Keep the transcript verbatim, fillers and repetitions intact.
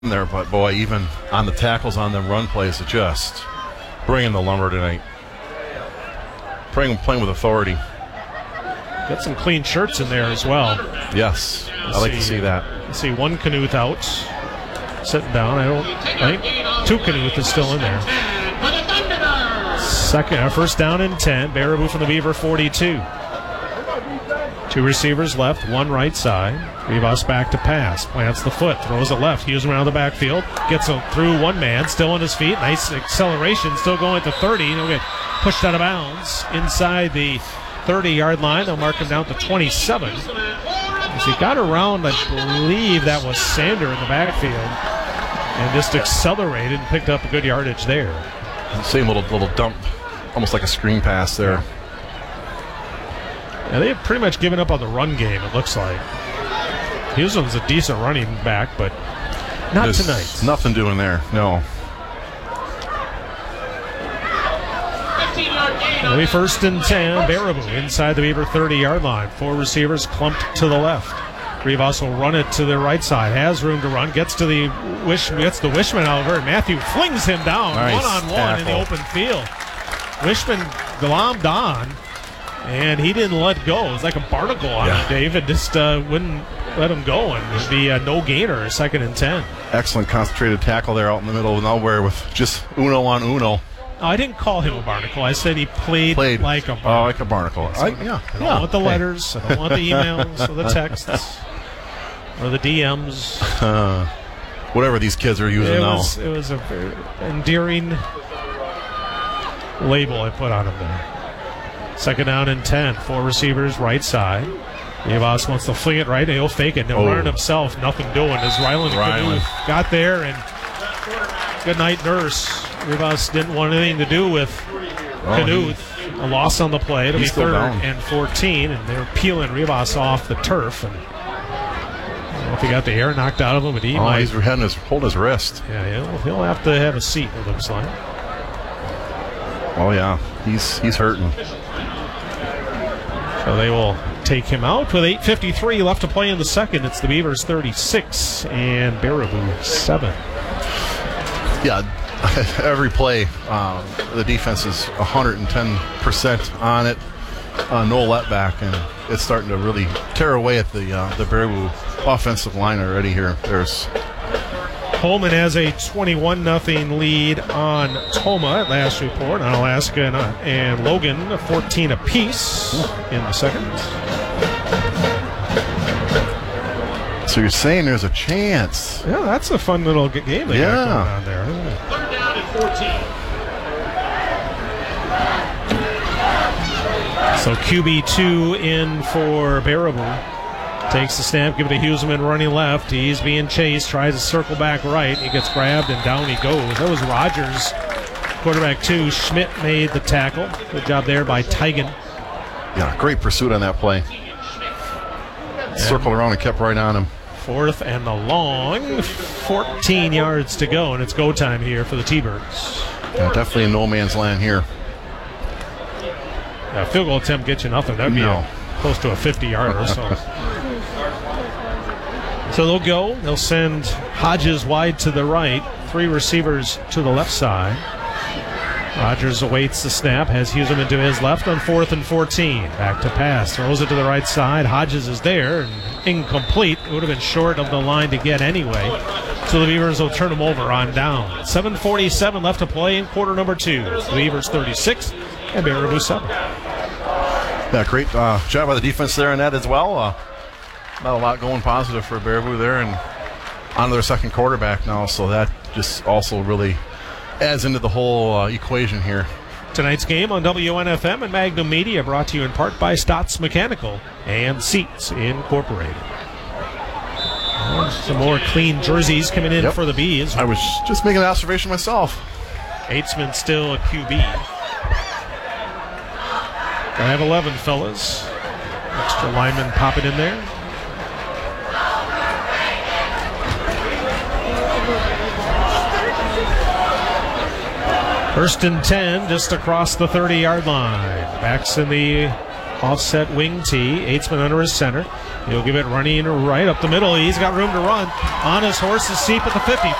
there, but boy, even on the tackles on them run plays, it just bringing the lumber tonight. Playing, playing with authority. Got some clean shirts in there as well. Yes, Let's I like see, to see that. Let's see, one Knuth out, sitting down. I don't think two Knuth is still in there. Second, uh, first down and ten. Baraboo from the Beaver forty-two. Two receivers left, one right side. Rivas back to pass. Plants the foot, throws it left. Hughes around the backfield. Gets a, through one man, still on his feet. Nice acceleration, still going at the thirty. He'll get pushed out of bounds inside the thirty-yard line. They'll mark him down to twenty-seven. As he got around, I believe that was Sander in the backfield, and just accelerated and picked up a good yardage there. Same little little dump, almost like a screen pass there. Yeah, they have pretty much given up on the run game, it looks like. Houston's a decent running back, but not There's tonight. Nothing doing there, no. It'll be first and ten. Baraboo inside the Beaver thirty-yard line. Four receivers clumped to the left. Rivas will run it to the right side. Has room to run. Gets to the Wish. Gets to Wishman, however. And Matthew flings him down nice one-on-one in the open field. Wishman glommed on, and he didn't let go. It was like a barnacle on yeah. him, Dave, and just uh, wouldn't let him go. And it'd be a no gainer, second and ten. Excellent concentrated tackle there out in the middle of nowhere with just uno on uno. Oh, I didn't call him a barnacle. I said he played, played like a barnacle. Oh, like a barnacle. I, yeah. I don't yeah. want the Hey. letters. I don't want the emails or the texts or the D Ms. Uh, whatever these kids are using it now. Was, it was a very endearing label I put on him there. Second down and ten. Four receivers, right side. Rivas wants to fling it right, and he'll fake it. He'll Oh. run it himself. Nothing doing as Ryland Ryland. Knuth got there, and good night, nurse. Rivas didn't want anything to do with Oh, Knuth. A loss on the play. It'll be he's still third down. and fourteen, and they're peeling Rivas off the turf. And I don't know if he got the air knocked out of him, but he Oh, might. he's heading his, holding his wrist. Yeah, he'll, he'll have to have a seat, it looks like. Oh, yeah. He's he's hurting. So they will take him out with eight fifty-three left to play in the second. It's the Beavers thirty-six and Baraboo seven. Yeah, every play, um, the defense is one hundred ten percent on it. Uh, no letback, and it's starting to really tear away at the uh, the Baraboo offensive line already here. There's Holman has a twenty-one nothing lead on Toma at last report, on Alaska and, uh, and Logan, fourteen apiece in the second. So you're saying there's a chance? Yeah, that's a fun little g- game they Yeah. got going on there, isn't it? Third down and fourteen. So Q B two in for Baraboo. Takes the snap, give it to Huseman running left. He's being chased, tries to circle back right. He gets grabbed, and down he goes. That was Rogers, quarterback two. Schmidt made the tackle. Good job there by Tigan. Yeah, great pursuit on that play. Circled around and kept right on him. Fourth and a long, fourteen yards to go, and it's go time here for the T-Birds. Yeah, definitely in no man's land here. A field goal attempt gets you nothing. That'd be No. a, close to a fifty-yarder. So. so they'll go. They'll send Hodges wide to the right, three receivers to the left side. Rogers awaits the snap, has Huseman to his left on fourth and fourteen. Back to pass, throws it to the right side. Hodges is there, and incomplete. It would have been short of the line to get anyway. So the Beavers will turn him over on down. seven forty-seven left to play in quarter number two. The Beavers thirty-six and Baraboo seven. Yeah, great uh, job by the defense there in that as well. Uh, not a lot going positive for Baraboo there, and on to their second quarterback now, so that just also really adds into the whole uh, equation here. Tonight's game on W N F M and Magnum Media, brought to you in part by Stotts Mechanical and Seats Incorporated. Well, some more clean jerseys coming in Yep. for the Bees. I was just making an observation myself. Eitzman still a Q B. I have eleven, fellas. Extra lineman popping in there. First and ten, just across the thirty-yard line. Backs in the offset wing tee. Eitzman under his center. He'll give it running right up the middle. He's got room to run on his horse's seat at the fifty.